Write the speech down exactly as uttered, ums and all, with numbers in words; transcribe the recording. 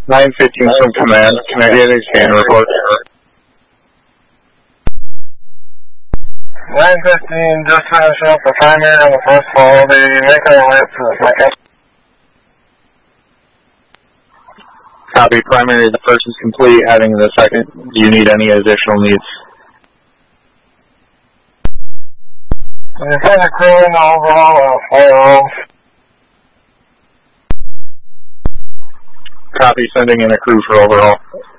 nine fifteen from command. Can I get a scan report? nine fifteen, just finishing up the primary on the first floor. They'll be making a list for the second. Copy. Primary, the first is complete. Heading to the second. Do you need any additional needs? You send a crew in overall uh, four. Copy. Sending in a crew for overhaul.